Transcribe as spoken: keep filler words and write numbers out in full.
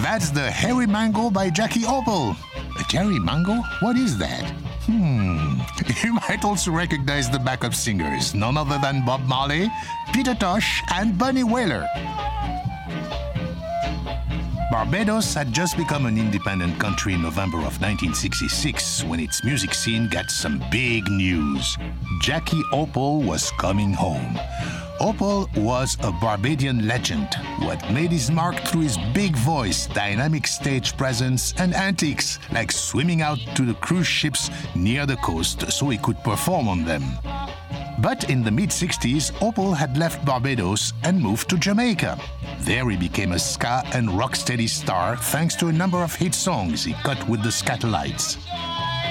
That's the Hairy Mango by Jackie Opel. A Hairy Mango? What is that? Hmm. You might also recognize the backup singers, none other than Bob Marley, Peter Tosh, and Bunny Wailer. Barbados had just become an independent country in November of nineteen sixty-six when its music scene got some big news. Jackie Opel was coming home. Opel was a Barbadian legend who had made his mark through his big voice, dynamic stage presence, and antics, like swimming out to the cruise ships near the coast so he could perform on them. But in the mid-sixties, Opel had left Barbados and moved to Jamaica. There he became a ska and rocksteady star thanks to a number of hit songs he cut with the Skatalites.